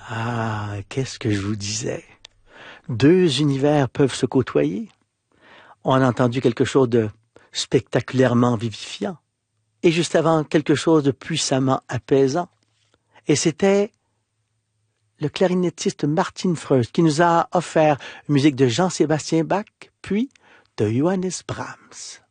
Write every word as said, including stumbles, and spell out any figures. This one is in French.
Ah, qu'est-ce que je vous disais? Deux univers peuvent se côtoyer. On a entendu quelque chose de spectaculairement vivifiant. Et juste avant, quelque chose de puissamment apaisant. Et c'était le clarinettiste Martin Freust qui nous a offert une musique de Jean-Sébastien Bach, puis de Johannes Brahms.